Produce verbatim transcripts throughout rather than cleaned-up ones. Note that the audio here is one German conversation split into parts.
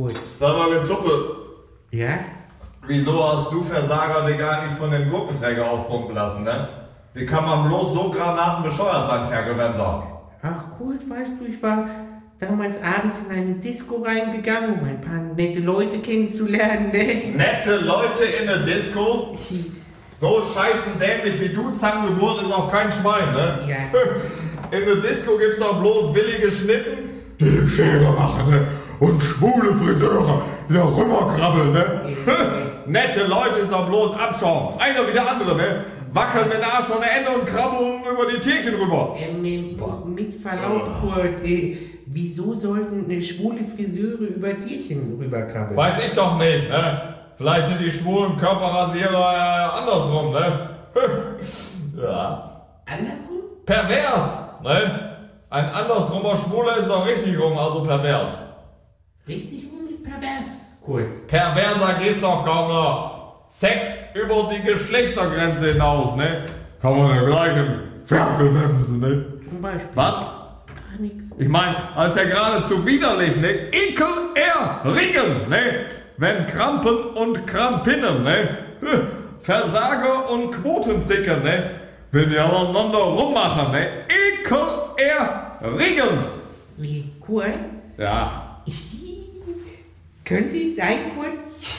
Gut. Sag mal, mit Suppe. Ja? Wieso hast du Versager dich eigentlich von dem Gurkenträger aufpumpen lassen, ne? Wie kann man bloß so granatenbescheuert sein, Ferkelwemser? Ach gut, weißt du, ich war damals abends in eine Disco reingegangen, um ein paar nette Leute kennenzulernen, ne? Nette Leute in der Disco? So scheißen dämlich wie du, Zangengeburt ist auch kein Schwein, ne? Ja. In der Disco gibt's doch bloß willige Schnippen, die die Schere machen, ne? Und schwule Friseure, die da rüberkrabbeln, ne? Nette Leute ist doch bloß Abschaum. Einer wie der andere, ne? Wackeln mit dem Arsch ohne Ende und krabbeln über die Tierchen rüber. Ähm, mit Verlaub, Kurt, äh, wieso sollten äh, schwule Friseure über Tierchen rüberkrabbeln? Weiß ich doch nicht, ne? Vielleicht sind die schwulen Körperrasierer äh, andersrum, ne? Ja. Andersrum? Pervers, ne? Ein andersrumer Schwuler ist doch richtig rum, also pervers. Richtig rum ist pervers, Kurt. Perverser geht's doch kaum noch. Sex über die Geschlechtergrenze hinaus, ne? Kann man ja gleich im Ferkelwemsen, ne? Zum Beispiel. Was? Ach, nix. Ich meine, das ist ja geradezu widerlich, ne? Ekelerregend, ne? Wenn Krampen und Krampinnen, ne? Versager und Quotenzicker, ne? Wenn die aneinander rummachen, ne? Ekelerregend! Wie, Kurt? Ja. Könnte es sein, Kurt?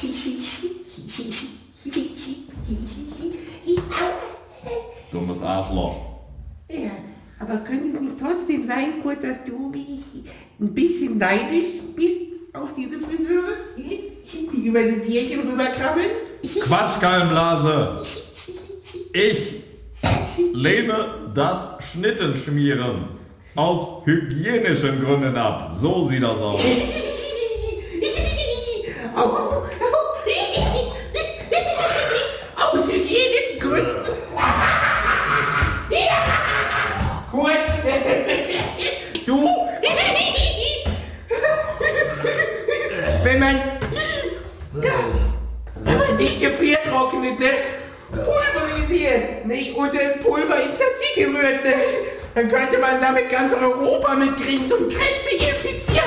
Dummes Arschloch. Ja, aber könnte es nicht trotzdem sein, Kurt, dass du ein bisschen neidisch bist auf diese Friseure, die über die Tierchen rüberkrabbeln? Quatschgallenblase. Ich lehne das Schnittenschmieren aus hygienischen Gründen ab. So sieht das aus. Aus hygienischen Gründen? Kurt, du? Wenn man, wenn man dich gefriertrocknet, ne? Pulverisiert, ne? Und das Pulver in Tzatziki rührt, ne? Dann könnte man damit ganz Europa mitkriegen und Grenze infizieren.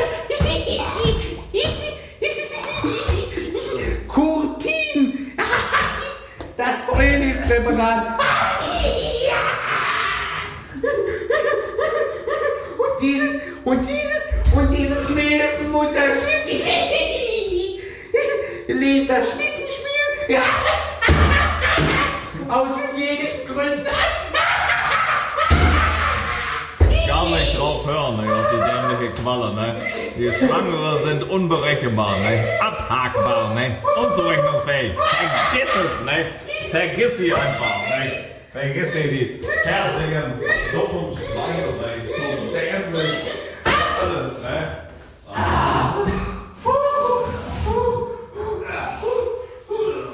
Kurtin! Das Fäulnispräparat! Und dieses, und dieses, und dieses Mehlmutterschiff lehnt das Schnittenschmier ja, aus hygienischen Gründen ab. Gar nicht drauf hören, ne, auf die dämliche Qualle, ne? Die Schwangere sind unberechenbar, ne? Abhakbar, ne? Unzurechnungsfähig. Vergiss es, ne? Vergiss sie einfach, ne? Vergiss sie, die fertigen, dummen Schweine, ne? So dämlich.